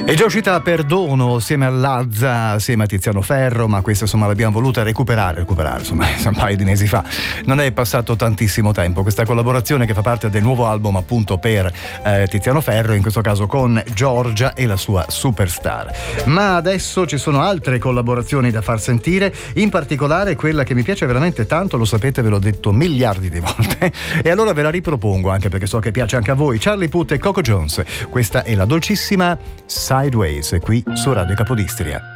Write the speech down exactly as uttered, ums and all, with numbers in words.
È già uscita Perdono assieme a Lazza, assieme a Tiziano Ferro, ma questa insomma l'abbiamo voluta recuperare, recuperare insomma un paio di mesi fa. Non è passato tantissimo tempo questa collaborazione che fa parte del nuovo album appunto per eh, Tiziano Ferro, in questo caso con Giorgia e la sua Superstar. Ma adesso ci sono altre collaborazioni da far sentire, in particolare quella che mi piace veramente tanto, lo sapete, ve l'ho detto miliardi di volte, e allora ve la ripropongo anche perché so che piace anche a voi. Charlie Puth e Coco Jones, questa è la dolcissima Sideways, qui su Radio Capodistria.